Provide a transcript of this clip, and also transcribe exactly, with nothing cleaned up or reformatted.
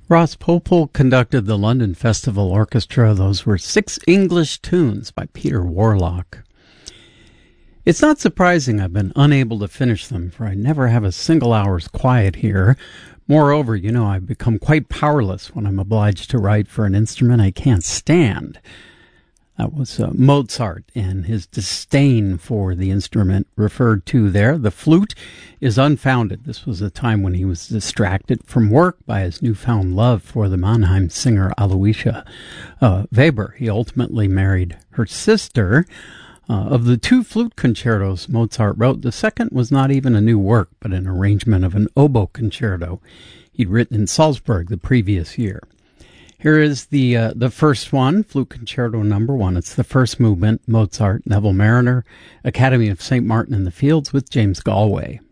Ross Popel conducted the London Festival Orchestra. Those were Six English Tunes by Peter Warlock. It's not surprising I've been unable to finish them, for I never have a single hour's quiet here. Moreover, you know, I've become quite powerless when I'm obliged to write for an instrument I can't stand. That was uh, Mozart and his disdain for the instrument referred to there. The flute is unfounded. This was a time when he was distracted from work by his newfound love for the Mannheim singer Aloysia uh, Weber. He ultimately married her sister. Uh, of the two flute concertos Mozart wrote, the second was not even a new work, but an arrangement of an oboe concerto he'd written in Salzburg the previous year. Here is the uh, the first one, Flute Concerto Number One. It's the first movement, Mozart, Neville Marriner, Academy of Saint Martin in the Fields with James Galway.